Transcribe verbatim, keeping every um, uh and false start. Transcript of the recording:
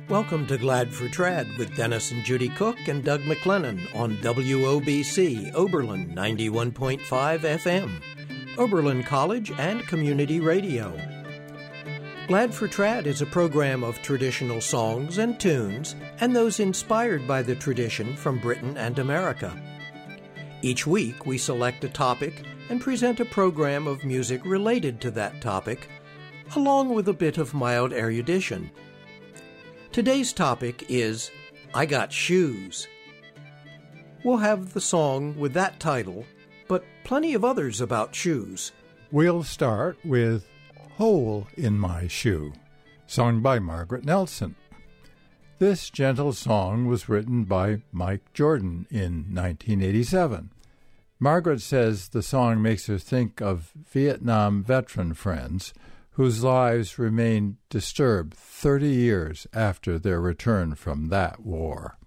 Welcome to Glad for Trad with Dennis and Judy Cook and Doug McLennan on W O B C, Oberlin ninety-one point five F M, Oberlin College and Community Radio. Glad for Trad is a program of traditional songs and tunes and those inspired by the tradition from Britain and America. Each week we select a topic and present a program of music related to that topic, along with a bit of mild erudition. Today's topic is I Got Shoes. We'll have the song with that title, but plenty of others about shoes. We'll start with Hole in My Shoe, sung by Margaret Nelson. This gentle song was written by Mike Jordan in nineteen eighty-seven. Margaret says the song makes her think of Vietnam veteran friends whose lives remained disturbed thirty years after their return from that war.